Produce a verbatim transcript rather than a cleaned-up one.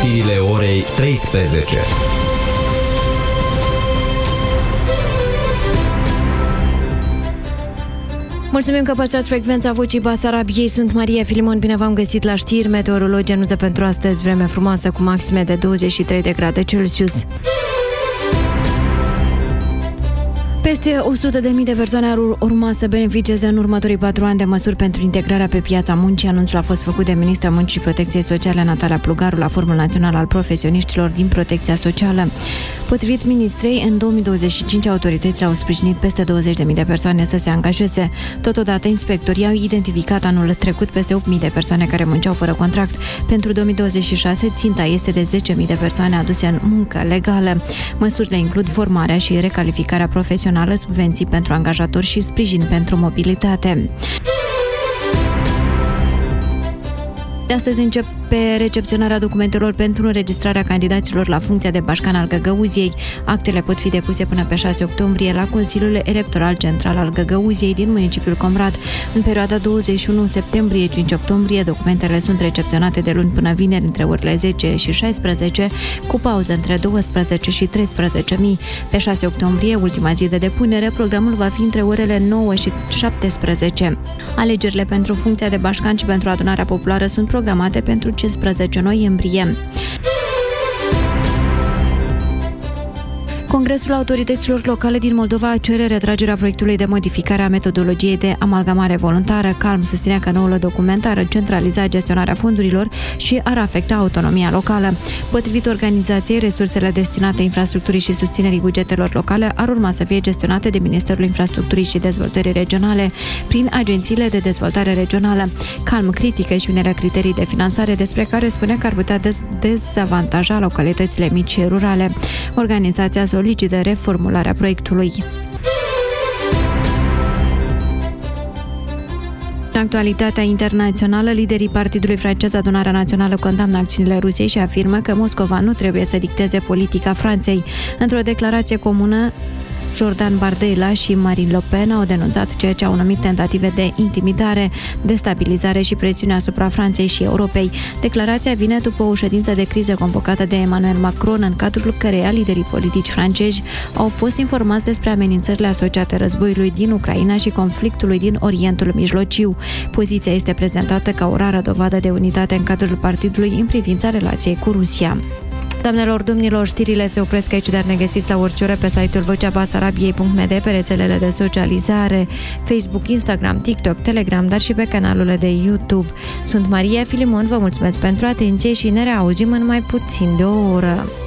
știrile orei treisprezece. Mulțumim că păstrați frecvența Vocii Basarabiei. Sunt Maria Filimon, bine v-am găsit la știri. Meteorologii anunță pentru astăzi vreme frumoasă cu maxime de douăzeci și trei de grade Celsius. Peste o sută de mii de persoane ar urma să beneficieze în următorii patru ani de măsuri pentru integrarea pe piața muncii. Anunțul a fost făcut de Ministra Muncii și Protecției Sociale, Natalia Plugaru, la Forumul Național al Profesioniștilor din Protecția Socială. Potrivit ministrei, în două mii douăzeci și cinci autoritățile au sprijinit peste douăzeci de mii de persoane să se angajeze. Totodată, inspectorii au identificat anul trecut peste opt mii de persoane care munceau fără contract. Pentru două mii douăzeci și șase, ținta este de zece mii de persoane aduse în muncă legală. Măsurile includ formarea și recalificarea profesională, subvenții pentru angajatori și sprijin pentru mobilitate. De astăzi începe recepționarea documentelor pentru înregistrarea candidaților la funcția de bașcan al Găgăuziei. Actele pot fi depuse până pe șase octombrie la Consiliul Electoral Central al Găgăuziei din municipiul Comrat. În perioada douăzeci și unu septembrie - cinci octombrie, documentele sunt recepționate de luni până vineri între orele zece și șaisprezece, cu pauză între douăsprezece și treisprezece mii. Pe șase octombrie, ultima zi de depunere, programul va fi între orele nouă și șaptesprezece. Alegerile pentru funcția de bașcan și pentru adunarea populară sunt programate pentru cincisprezece noiembrie. Congresul Autorităților Locale din Moldova cere retragerea proiectului de modificare a metodologiei de amalgamare voluntară. Calm susținea că noul document ar centraliza gestionarea fondurilor și ar afecta autonomia locală. Potrivit organizației, resursele destinate infrastructurii și susținerii bugetelor locale ar urma să fie gestionate de Ministerul Infrastructurii și Dezvoltării Regionale prin agențiile de dezvoltare regională. Calm critică și unele criterii de finanțare despre care spune că ar putea dez- dezavantaja localitățile mici și rurale. Organizația solicită reformularea proiectului. În actualitatea internațională, liderii partidului francez Adunarea Națională condamnă acțiunile Rusiei și afirmă că Moscova nu trebuie să dicteze politica Franței. Într-o declarație comună, Jordan Bardella și Marine Le Pen au denunțat ceea ce au numit tentative de intimidare, destabilizare și presiune asupra Franței și Europei. Declarația vine după o ședință de criză convocată de Emmanuel Macron, în cadrul căreia liderii politici francezi au fost informați despre amenințările asociate războiului din Ucraina și conflictului din Orientul Mijlociu. Poziția este prezentată ca o rară dovadă de unitate în cadrul partidului în privința relației cu Rusia. Doamnelor, domnilor, știrile se opresc aici, dar ne găsiți la orice oră pe site-ul vocea basarabiei punct m d, pe rețelele de socializare, Facebook, Instagram, TikTok, Telegram, dar și pe canalul de YouTube. Sunt Maria Filimon, vă mulțumesc pentru atenție și ne reauzim în mai puțin de o oră.